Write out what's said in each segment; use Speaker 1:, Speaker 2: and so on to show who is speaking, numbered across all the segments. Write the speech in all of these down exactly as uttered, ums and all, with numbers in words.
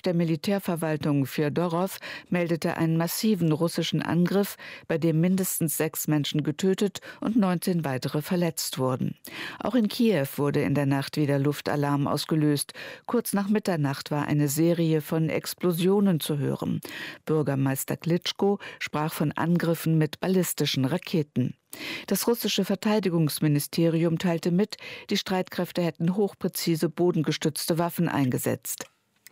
Speaker 1: der Militärverwaltung Fjodorow meldete einen massiven russischen Angriff, bei dem mindestens sechs Menschen getötet und neunzehn weitere verletzt wurden. Auch in Kiew wurde in der Nacht wieder Luftalarm ausgelöst. Kurz nach Mitternacht war eine Serie von Explosionen zu hören. Bürgermeister Klitschko sprach von Angriffen mit ballistischen Raketen. Das russische Verteidigungsministerium teilte mit, die Streitkräfte hätten hochpräzise bodengestützte Waffen eingesetzt.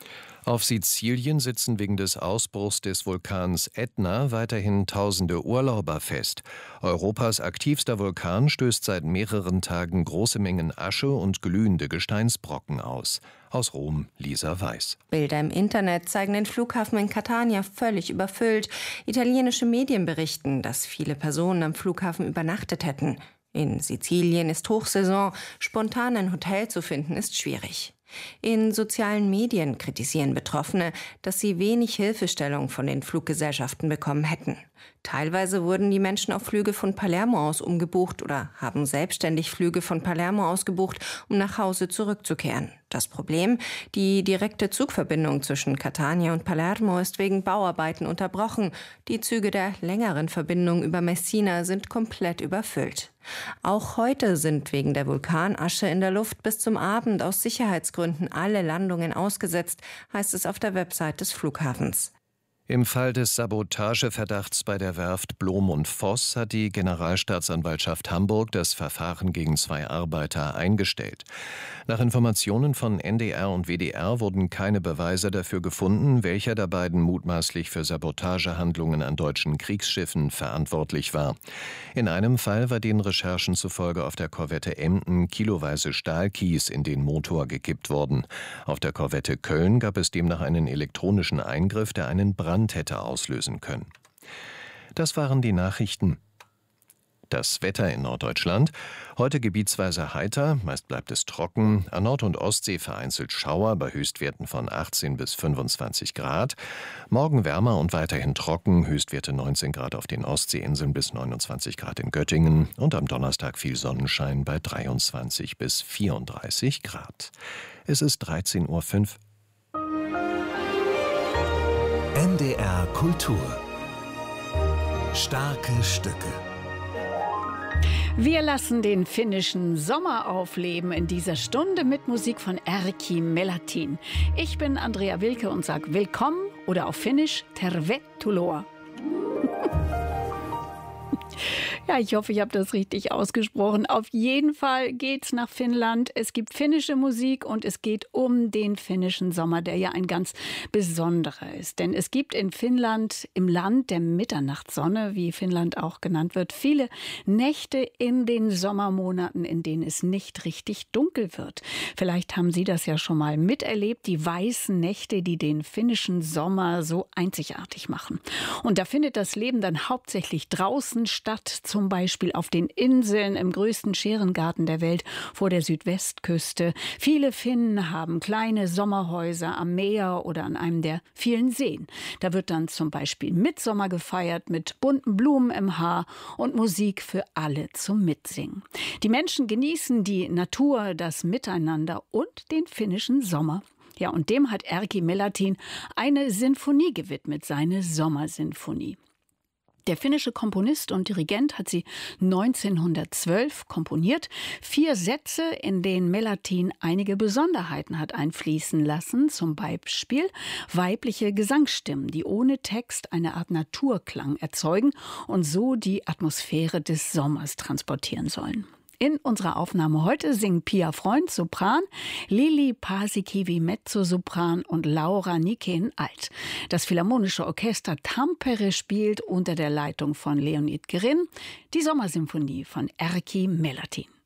Speaker 2: Auf Sizilien sitzen wegen des Ausbruchs des Vulkans Ätna weiterhin tausende Urlauber fest. Europas aktivster Vulkan stößt seit mehreren Tagen große Mengen Asche und glühende Gesteinsbrocken aus. Aus Rom, Lisa Weiß.
Speaker 3: Bilder im Internet zeigen den Flughafen in Catania völlig überfüllt. Italienische Medien berichten, dass viele Personen am Flughafen übernachtet hätten. In Sizilien ist Hochsaison, spontan ein Hotel zu finden ist schwierig. In sozialen Medien kritisieren Betroffene, dass sie wenig Hilfestellung von den Fluggesellschaften bekommen hätten. Teilweise wurden die Menschen auf Flüge von Palermo aus umgebucht oder haben selbstständig Flüge von Palermo aus gebucht, um nach Hause zurückzukehren. Das Problem: Die direkte Zugverbindung zwischen Catania und Palermo ist wegen Bauarbeiten unterbrochen. Die Züge der längeren Verbindung über Messina sind komplett überfüllt. Auch heute sind wegen der Vulkanasche in der Luft bis zum Abend aus Sicherheitsgründen alle Landungen ausgesetzt, heißt es auf der Website des Flughafens.
Speaker 2: Im Fall des Sabotageverdachts bei der Werft Blom und Voss hat die Generalstaatsanwaltschaft Hamburg das Verfahren gegen zwei Arbeiter eingestellt. Nach Informationen von N D R und W D R wurden keine Beweise dafür gefunden, welcher der beiden mutmaßlich für Sabotagehandlungen an deutschen Kriegsschiffen verantwortlich war. In einem Fall war den Recherchen zufolge auf der Korvette Emden kiloweise Stahlkies in den Motor gekippt worden. Auf der Korvette Köln gab es demnach einen elektronischen Eingriff, der einen Brand hätte auslösen können. Das waren die Nachrichten. Das Wetter in Norddeutschland. Heute gebietsweise heiter, meist bleibt es trocken. An Nord- und Ostsee vereinzelt Schauer bei Höchstwerten von achtzehn bis fünfundzwanzig Grad. Morgen wärmer und weiterhin trocken, Höchstwerte neunzehn Grad auf den Ostseeinseln bis neunundzwanzig Grad in Göttingen. Und am Donnerstag viel Sonnenschein bei dreiundzwanzig bis vierunddreißig Grad. Es ist dreizehn Uhr fünf.
Speaker 4: N D R Kultur. Starke Stücke.
Speaker 5: Wir lassen den finnischen Sommer aufleben in dieser Stunde mit Musik von Erkki Melatin. Ich bin Andrea Wilke und sage willkommen oder auf Finnisch Tervetuloa. Ja, ich hoffe, ich habe das richtig ausgesprochen. Auf jeden Fall geht's nach Finnland. Es gibt finnische Musik und es geht um den finnischen Sommer, der ja ein ganz besonderer ist. Denn es gibt in Finnland, im Land der Mitternachtssonne, wie Finnland auch genannt wird, viele Nächte in den Sommermonaten, in denen es nicht richtig dunkel wird. Vielleicht haben Sie das ja schon mal miterlebt, die weißen Nächte, die den finnischen Sommer so einzigartig machen. Und da findet das Leben dann hauptsächlich draußen statt, zum Beispiel auf den Inseln im größten Scherengarten der Welt vor der Südwestküste. Viele Finnen haben kleine Sommerhäuser am Meer oder an einem der vielen Seen. Da wird dann zum Beispiel Mittsommer gefeiert mit bunten Blumen im Haar und Musik für alle zum Mitsingen. Die Menschen genießen die Natur, das Miteinander und den finnischen Sommer. Ja, und dem hat Erkki Melatin eine Sinfonie gewidmet, seine Sommersinfonie. Der finnische Komponist und Dirigent hat sie neunzehnhundertzwölf komponiert. Vier Sätze, in denen Melatin einige Besonderheiten hat einfließen lassen. Zum Beispiel weibliche Gesangsstimmen, die ohne Text eine Art Naturklang erzeugen und so die Atmosphäre des Sommers transportieren sollen. In unserer Aufnahme heute singen Pia Freund, Sopran, Lili Paasikivi, Mezzosopran und Laura Nikeen, Alt. Das Philharmonische Orchester Tampere spielt unter der Leitung von Leonid Gerin die Sommersymphonie von Erkki Melatin.